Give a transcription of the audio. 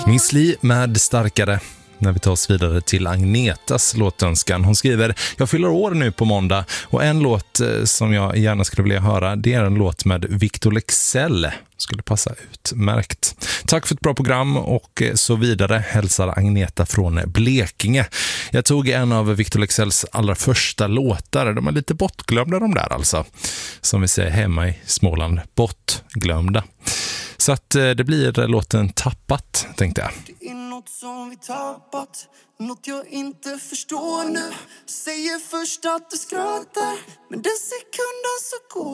Miss Li med Starkare. När vi tar oss vidare till Agnetas låtönskan. Hon skriver: jag fyller år nu på måndag och en låt som jag gärna skulle vilja höra, det är en låt med Victor Leksell. Skulle passa utmärkt. Tack för ett bra program och så vidare. Hälsar Agneta från Blekinge. Jag tog en av Victor Leksells allra första låtar. De är lite bortglömda de där alltså. Som vi säger hemma i Småland. Bortglömda. Så att det blir låten Tappat, tänkte jag. Det är något som vi tappat, något jag inte förstår nu. Säger först att du skrattar, men den sekunden så går